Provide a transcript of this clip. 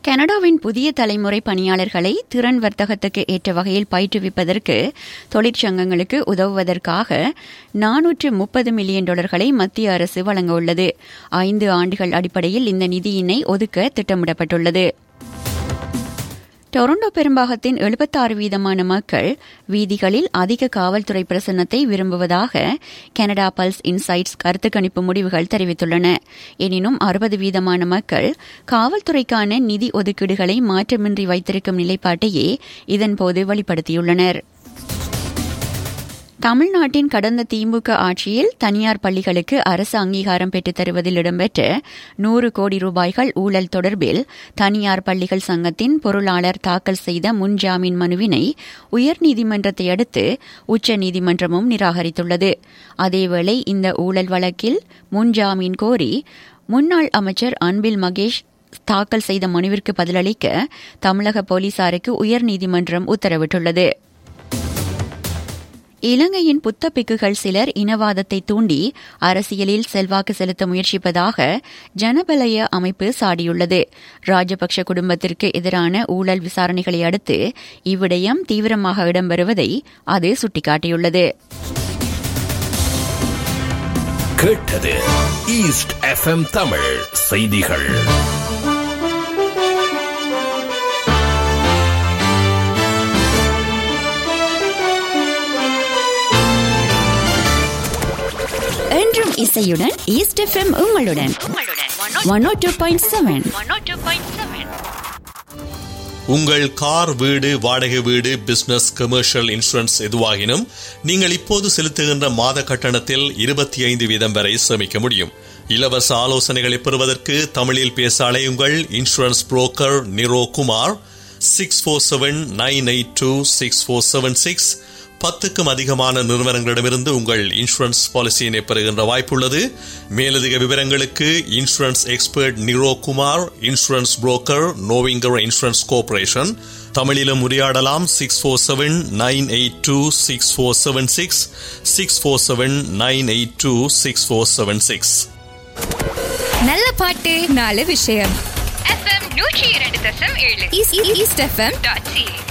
கனடாவின் புதிய தலைமுறை பணியாளர்களை திறன் வர்த்தகத்துக்கு ஏற்ற வகையில் பயிற்றுவிப்பதற்கு தொழிற்சங்கங்களுக்கு உதவுவதற்காக $430 மில்லியன் மத்திய அரசு வழங்க உள்ளது. 5 ஆண்டுகள் அடிப்படையில் இந்த நிதியினை ஒதுக்க திட்டமிடப்பட்டுள்ளது. டொரண்டோ பெரும்பாகத்தின் 76% மக்கள் வீதிகளில் அதிக காவல்துறை பிரசன்னத்தை விரும்புவதாக கனடா பல்ஸ் இன்சைட்ஸ் கருத்து கணிப்பு முடிவுகள் தெரிவித்துள்ளன. எனினும் 60% மக்கள் காவல்துறைக்கான நிதி ஒதுக்கீடுகளை மாற்றமின்றி வைத்திருக்கும் நிலைப்பாட்டையே இதன்போது வெளிப்படுத்தியுள்ளனர். தமிழ்நாட்டின் கடந்த திமுக ஆட்சியில் தனியார் பள்ளிகளுக்கு அரசு அங்கீகாரம் பெற்றுத் தருவதில் இடம்பெற்ற $100 கோடி ஊழல் தொடர்பில் தனியார் பள்ளிகள் சங்கத்தின் பொருளாளர் தாக்கல் செய்த முன்ஜாமீன் மனுவினை உயர்நீதிமன்றத்தை அடுத்து உச்சநீதிமன்றமும் நிராகரித்துள்ளது. அதேவேளை இந்த ஊழல் வழக்கில் முன்ஜாமீன் கோரி முன்னாள் அமைச்சர் அன்பில் மகேஷ் தாக்கல் செய்த மனுவிற்கு பதிலளிக்க தமிழக போலீசாருக்கு உயர்நீதிமன்றம் உத்தரவிட்டுள்ளது. இலங்கையின் புத்த பிக்குகள் சிலர் இனவாதத்தை தூண்டி அரசியலில் செல்வாக்கு செலுத்த முயற்சிப்பதாக ஜனபலய அமைப்பு சாடியுள்ளது. ராஜபக்ஷ குடும்பத்திற்கு எதிரான ஊழல் விசாரணைகளை அடுத்து இவ்விடயம் தீவிரமாக இடம்பெறுவதை அது சுட்டிக்காட்டியுள்ளது. கேட்டது ஈஸ்ட் FM தமிழ் செய்திகள். என்றும் இசையுடன் ஈஸ்ட் FM உங்களுடன் 102.7. உங்கள் கார், வீடு, வாடகை வீடு, பிசினஸ், கமர்ஷியல், இன்சூரன்ஸ் எதுவாகினும் நீங்கள் இப்போது செலுத்துகின்ற மாத கட்டணத்தில் 25% வரை சேமிக்க முடியும். இலவச ஆலோசனைகளை பெறுவதற்கு தமிழில் பேச அழையுங்கள். Insurance broker Niro Kumar 647-982-6476. 10க்கும் அதிகமான நிறுவனங்களிடமிருந்து உங்கள் இன்சூரன்ஸ் பாலிசியினை பெறுகின்ற வாய்ப்புள்ளது. மேலதிக விவரங்களுக்கு insurance expert Niro Kumar, insurance broker நோவிங்கர் insurance corporation. தமிழிலும் உரையாடலாம். 647-982-6476 647-982-6476. நல்ல பாட்டு, நல்ல விஷயம். FM 102.7 east FM.ca